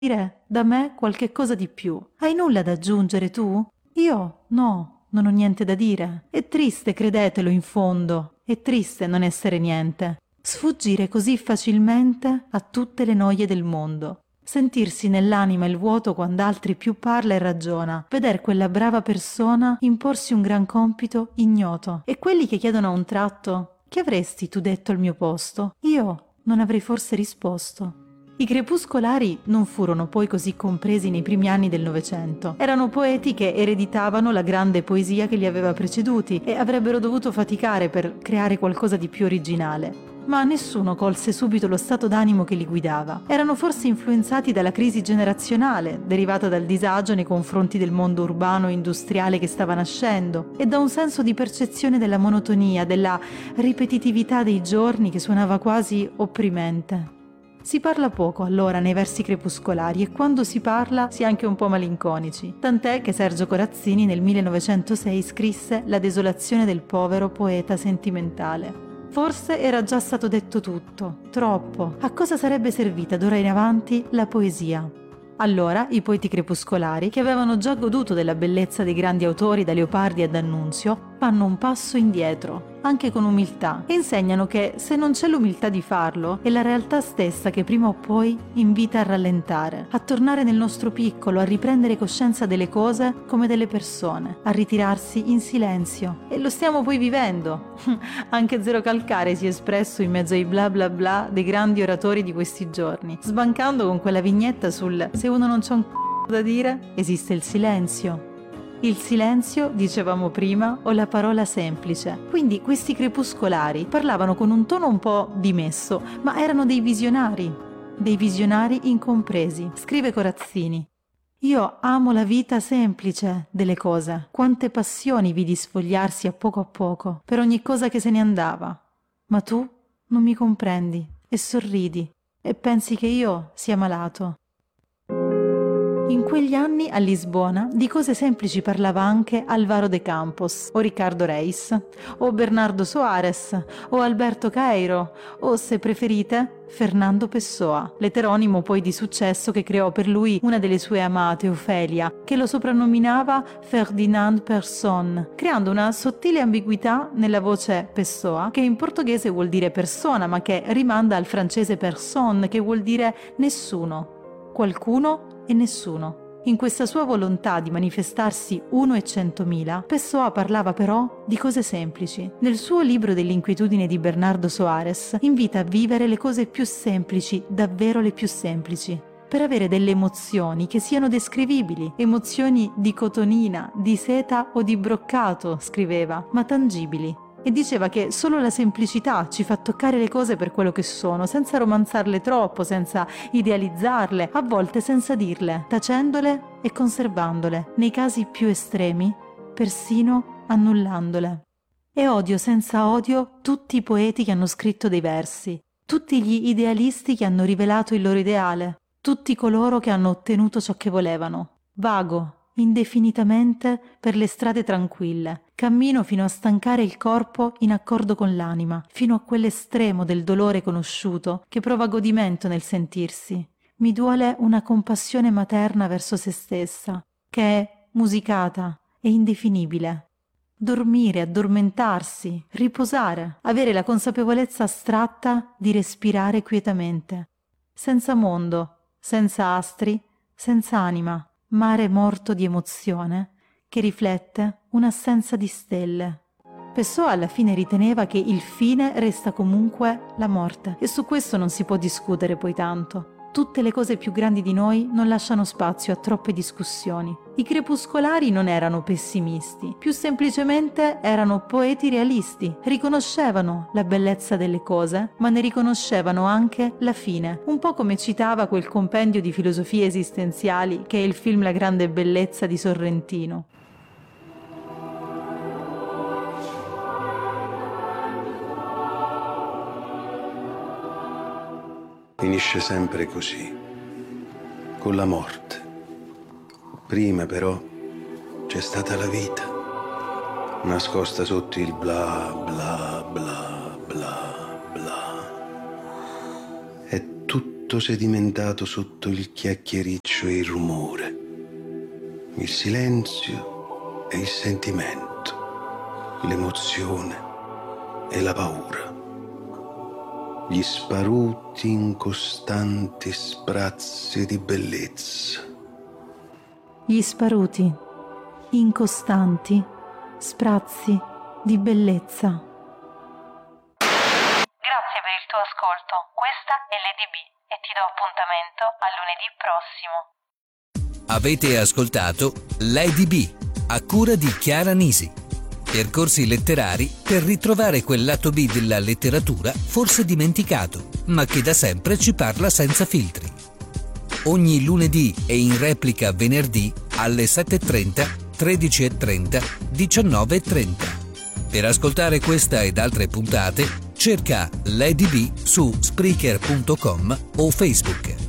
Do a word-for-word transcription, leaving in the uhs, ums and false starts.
dire da me qualche cosa di più. Hai nulla da aggiungere tu? Io no, non ho niente da dire. È triste, credetelo, in fondo. È triste non essere niente. Sfuggire così facilmente a tutte le noie del mondo. Sentirsi nell'anima il vuoto quando altri più parla e ragiona. Veder quella brava persona imporsi un gran compito ignoto. E quelli che chiedono a un tratto: che avresti tu detto al mio posto? Io non avrei forse risposto. I crepuscolari non furono poi così compresi nei primi anni del Novecento. Erano poeti che ereditavano la grande poesia che li aveva preceduti e avrebbero dovuto faticare per creare qualcosa di più originale. Ma nessuno colse subito lo stato d'animo che li guidava. Erano forse influenzati dalla crisi generazionale, derivata dal disagio nei confronti del mondo urbano e industriale che stava nascendo, e da un senso di percezione della monotonia, della ripetitività dei giorni che suonava quasi opprimente. Si parla poco allora nei versi crepuscolari e quando si parla si è anche un po' malinconici, tant'è che Sergio Corazzini nel millenovecentosei scrisse La desolazione del povero poeta sentimentale. Forse era già stato detto tutto, troppo. A cosa sarebbe servita d'ora in avanti la poesia? Allora i poeti crepuscolari, che avevano già goduto della bellezza dei grandi autori da Leopardi a D'Annunzio, fanno un passo indietro, anche con umiltà, e insegnano che se non c'è l'umiltà di farlo, è la realtà stessa che prima o poi invita a rallentare, a tornare nel nostro piccolo, a riprendere coscienza delle cose come delle persone, a ritirarsi in silenzio. E lo stiamo poi vivendo. Anche Zero Calcare si è espresso in mezzo ai bla bla bla dei grandi oratori di questi giorni, sbancando con quella vignetta sul se uno non c'ha un c***o da dire, esiste il silenzio. Il silenzio, dicevamo prima, o la parola semplice. Quindi questi crepuscolari parlavano con un tono un po' dimesso, ma erano dei visionari, dei visionari incompresi. Scrive Corazzini: io amo la vita semplice delle cose. Quante passioni vidi sfogliarsi a poco a poco, per ogni cosa che se ne andava. Ma tu non mi comprendi e sorridi e pensi che io sia malato. In quegli anni a Lisbona di cose semplici parlava anche Alvaro de Campos, o Ricardo Reis, o Bernardo Soares, o Alberto Caeiro, o, se preferite, Fernando Pessoa, l'eteronimo poi di successo che creò per lui una delle sue amate, Ofelia, che lo soprannominava Ferdinand Persson, creando una sottile ambiguità nella voce Pessoa, che in portoghese vuol dire persona, ma che rimanda al francese personne, che vuol dire nessuno, qualcuno e nessuno. In questa sua volontà di manifestarsi uno e centomila, Pessoa parlava però di cose semplici. Nel suo libro dell'inquietudine di Bernardo Soares invita a vivere le cose più semplici, davvero le più semplici, per avere delle emozioni che siano descrivibili, emozioni di cotonina, di seta o di broccato, scriveva, ma tangibili. E diceva che solo la semplicità ci fa toccare le cose per quello che sono, senza romanzarle troppo, senza idealizzarle, a volte senza dirle, tacendole e conservandole, nei casi più estremi, persino annullandole. E odio senza odio tutti i poeti che hanno scritto dei versi, tutti gli idealisti che hanno rivelato il loro ideale, tutti coloro che hanno ottenuto ciò che volevano. Vago, indefinitamente per le strade tranquille, cammino fino a stancare il corpo in accordo con l'anima, fino a quell'estremo del dolore conosciuto che prova godimento nel sentirsi. Mi duole una compassione materna verso se stessa, che è musicata e indefinibile. Dormire, addormentarsi, riposare, avere la consapevolezza astratta di respirare quietamente, senza mondo, senza astri, senza anima, mare morto di emozione che riflette un'assenza di stelle. Pessoa alla fine riteneva che il fine resta comunque la morte, e su questo non si può discutere poi tanto. Tutte le cose più grandi di noi non lasciano spazio a troppe discussioni. I crepuscolari non erano pessimisti, più semplicemente erano poeti realisti. Riconoscevano la bellezza delle cose, ma ne riconoscevano anche la fine. Un po' come citava quel compendio di filosofie esistenziali che è il film La grande bellezza di Sorrentino. Finisce sempre così, con la morte. Prima però c'è stata la vita, nascosta sotto il bla bla bla bla bla. È tutto tutto sedimentato sotto il chiacchiericcio e il rumore, il silenzio e il sentimento, l'emozione e la paura, gli sparuti incostanti sprazzi di bellezza. Gli sparuti, incostanti, sprazzi di bellezza. Grazie per il tuo ascolto. Questa è l'E D B e ti do appuntamento a lunedì prossimo. Avete ascoltato l'E D B a cura di Chiara Nisi. Percorsi letterari per ritrovare quel lato B della letteratura forse dimenticato, ma che da sempre ci parla senza filtri. Ogni lunedì e in replica venerdì alle sette e trenta, tredici e trenta, diciannove e trenta. Per ascoltare questa ed altre puntate, cerca l'E D B su Spreaker punto com o Facebook.